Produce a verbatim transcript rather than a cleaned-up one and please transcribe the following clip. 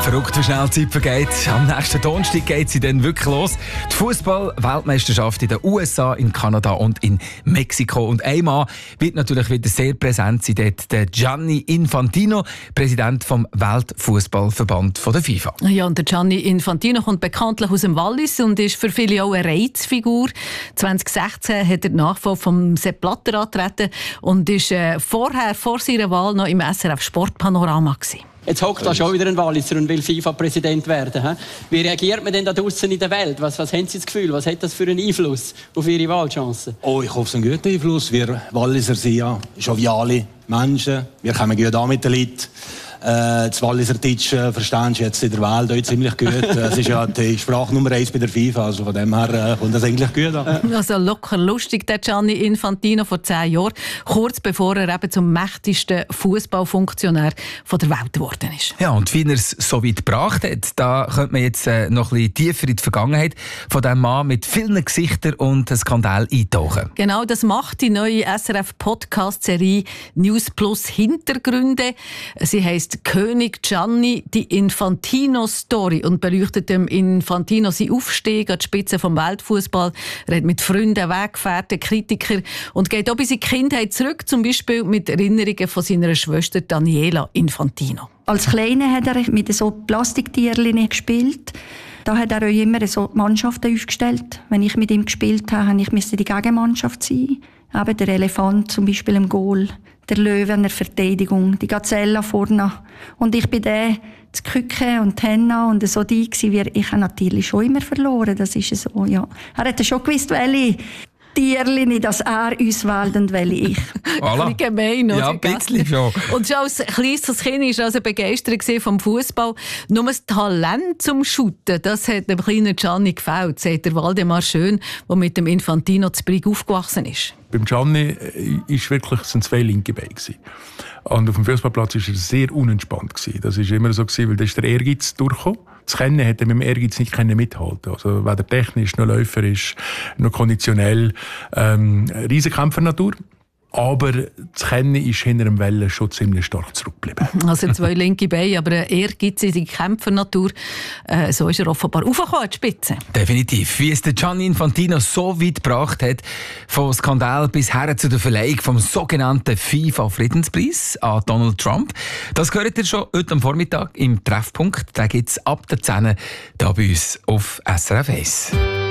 Verrückt, wie schnell die Zeit vergeht. Am nächsten Donnerstag geht sie dann wirklich los. Die Fußball-Weltmeisterschaft in den U S A, in Kanada und in Mexiko. Und ein Mann wird natürlich wieder sehr präsent sein, dort der Gianni Infantino, Präsident vom Weltfußballverband der FIFA. Ja, und der Gianni Infantino kommt bekanntlich aus dem Wallis und ist für viele auch eine Reizfigur. zwanzig sechzehn hat er den Nachfolger von Sepp Blatter angetreten und ist äh, vorher, vor seiner Wahl, noch im S R F Sportpanorama gewesen. Jetzt hockt da schon wieder ein Walliser und will FIFA-Präsident werden. He? Wie reagiert man denn da draussen in der Welt? Was, was haben Sie das Gefühl? Was hat das für einen Einfluss auf Ihre Wahlchancen? Oh, ich hoffe, es ist einen guten Einfluss. Wir Walliser sind ja joviale Menschen. Wir kommen gut an mit den Leuten. Äh, das Walliserdeutsch äh, verstehst du jetzt in der Welt auch ziemlich gut. Es ist ja die Sprache Nummer eins bei der FIFA, also von dem her äh, kommt das eigentlich gut an. Also locker lustig, der Gianni Infantino vor zehn Jahren, kurz bevor er eben zum mächtigsten Fußballfunktionär der Welt geworden ist. Ja, und wie er es so weit gebracht hat, da könnte man jetzt äh, noch ein bisschen tiefer in die Vergangenheit von diesem Mann mit vielen Gesichtern und Skandal eintauchen. Genau, das macht die neue S R F-Podcast-Serie News Plus Hintergründe. Sie heisst König Gianni, die Infantino-Story, und beleuchtet dem Infantino seinen Aufstieg an die Spitze vom Weltfußball. Er hat mit Freunden, Weggefährten, Kritikern und geht auch bis in die Kindheit zurück, zum Beispiel mit Erinnerungen von seiner Schwester Daniela Infantino. Als Kleiner hat er mit so Plastiktierchen gespielt. Da hat er auch immer so Mannschaften aufgestellt. Wenn ich mit ihm gespielt habe, musste ich die Gegenmannschaft sein. Eben der Elefant zum Beispiel im Goal, der Löwe in der Verteidigung, die Gazelle vorne. Und ich bin der, das Küken und die Henna und so die gewesen. Ich habe natürlich schon immer verloren, das ist so, ja. Er hat schon gewusst, welche Tierchen, dass er uns wählt und welche ich. Voilà. Ein bisschen gemein, oder? Ja, ein bisschen schon. Und schon als kleines Kind war er also begeistert vom Fußball. Nur das Talent zum Shooten, das hat dem kleinen Gianni gefällt, sagt der Waldemar Schön, der mit dem Infantino zu Brig aufgewachsen ist. Beim Gianni ist wirklich, sind zwei linke Beine gewesen. Und auf dem Fußballplatz war er sehr unentspannt gewesen. Das war immer so gewesen, weil da ist der Ehrgeiz durchgekommen. Das Kennen hat er mit dem Ehrgeiz nicht mithalten. Also weder technisch noch läuferisch noch konditionell. Ähm, Riesenkämpfernatur. Aber das Kennen ist hinter dem Wellen schon ziemlich stark zurückgeblieben. Also zwei linke Beine, aber eine ehrgeizige Kämpfernatur. Äh, so ist er offenbar aufgekommen an die Spitze. Definitiv. Wie es der Gianni Infantino so weit gebracht hat, vom Skandal bis her zu der Verleihung vom sogenannten FIFA-Friedenspreis an Donald Trump. Das gehört ihr schon heute am Vormittag im Treffpunkt. Den gibt es ab der zehn hier bei uns auf S R F eins.